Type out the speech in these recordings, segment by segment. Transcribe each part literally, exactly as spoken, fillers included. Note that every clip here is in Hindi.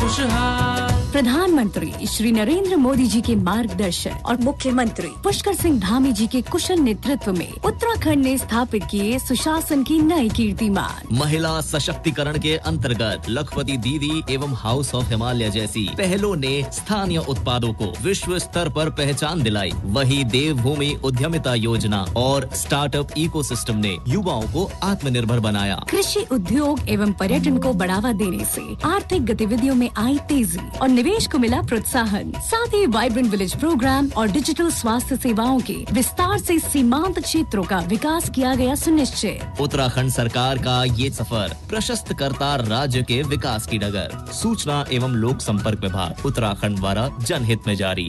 खुशहाल। प्रधानमंत्री श्री नरेंद्र मोदी जी के मार्गदर्शन और मुख्यमंत्री पुष्कर सिंह धामी जी के कुशल नेतृत्व में उत्तराखंड ने स्थापित किए सुशासन की नई कीर्तिमान। महिला सशक्तिकरण के अंतर्गत लखपति दीदी एवं हाउस ऑफ हिमालय जैसी पहलों ने स्थानीय उत्पादों को विश्व स्तर पर पहचान दिलाई। वही देवभूमि उद्यमिता योजना और स्टार्टअप इकोसिस्टम ने युवाओं को आत्मनिर्भर बनाया। कृषि उद्योग एवं पर्यटन को बढ़ावा देने से आर्थिक गतिविधियों में आई तेजी और निवेश को मिला प्रोत्साहन। साथ ही वाइब्रेंट विलेज प्रोग्राम और डिजिटल स्वास्थ्य सेवाओं के विस्तार से सीमांत क्षेत्रों का विकास किया गया सुनिश्चित। उत्तराखंड सरकार का ये सफर प्रशस्त करता राज्य के विकास की डगर। सूचना एवं लोक संपर्क विभाग उत्तराखंड द्वारा जनहित में जारी।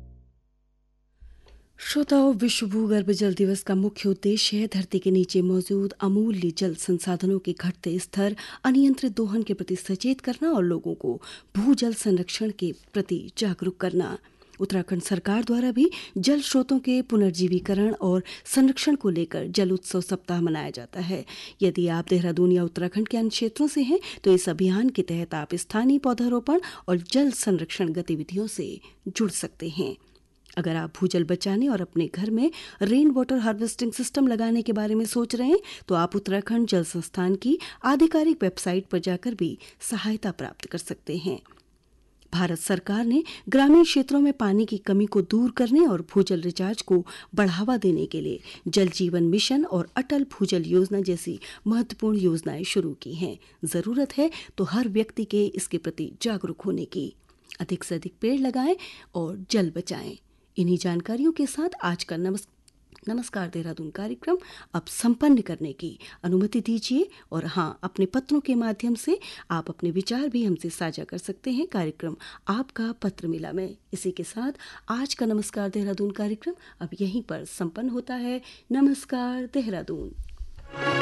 श्रोताओं, विश्व भूगर्भ जल दिवस का मुख्य उद्देश्य है धरती के नीचे मौजूद अमूल्य जल संसाधनों के घटते स्तर, अनियंत्रित दोहन के प्रति सचेत करना और लोगों को भूजल संरक्षण के प्रति जागरूक करना। उत्तराखंड सरकार द्वारा भी जल स्रोतों के पुनर्जीवीकरण और संरक्षण को लेकर जल उत्सव सप्ताह मनाया जाता है। यदि आप देहरादून या उत्तराखंड के अन्य क्षेत्रों से हैं तो इस अभियान के तहत आप स्थानीय पौधारोपण और जल संरक्षण गतिविधियों से जुड़ सकते हैं। अगर आप भूजल बचाने और अपने घर में रेन वाटर हार्वेस्टिंग सिस्टम लगाने के बारे में सोच रहे हैं तो आप उत्तराखंड जल संस्थान की आधिकारिक वेबसाइट पर जाकर भी सहायता प्राप्त कर सकते हैं। भारत सरकार ने ग्रामीण क्षेत्रों में पानी की कमी को दूर करने और भूजल रिचार्ज को बढ़ावा देने के लिए जल जीवन मिशन और अटल भूजल योजना जैसी महत्वपूर्ण योजनाएं शुरू की हैं। जरूरत है तो हर व्यक्ति के इसके प्रति जागरूक होने की। अधिक से अधिक पेड़ लगाएं और जल बचाएं। इन्हीं जानकारियों के साथ आज का नमस् नमस्कार देहरादून कार्यक्रम अब संपन्न करने की अनुमति दीजिए। और हाँ, अपने पत्रों के माध्यम से आप अपने विचार भी हमसे साझा कर सकते हैं। कार्यक्रम आपका पत्र मिला में इसी के साथ आज का नमस्कार देहरादून कार्यक्रम अब यहीं पर संपन्न होता है। नमस्कार देहरादून।